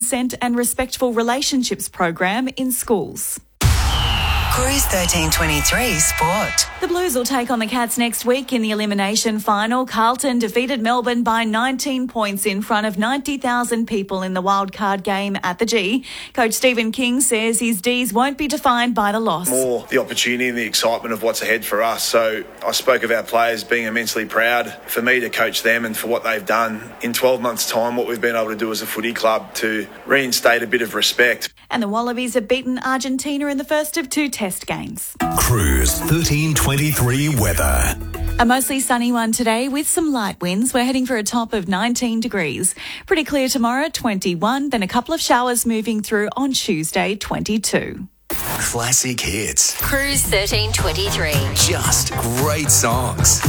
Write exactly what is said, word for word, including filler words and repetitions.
consent and respectful relationships program in schools. Cruise thirteen twenty-three Sport. The Blues will take on the Cats next week in the elimination final. Carlton defeated Melbourne by nineteen points in front of ninety thousand people in the wildcard game at the G. Coach Stephen King says his Ds won't be defined by the loss. More the opportunity and the excitement of what's ahead for us. So I spoke of our players being immensely proud. For me to coach them and for what they've done in twelve months' time, what we've been able to do as a footy club to reinstate a bit of respect. And the Wallabies have beaten Argentina in the first of two test games. Cruise thirteen twenty-three weather. A mostly sunny one today with some light winds. We're heading for a top of nineteen degrees. Pretty clear tomorrow, twenty-one. Then a couple of showers moving through on Tuesday, twenty-two. Classic hits. Cruise thirteen twenty-three. Just great songs.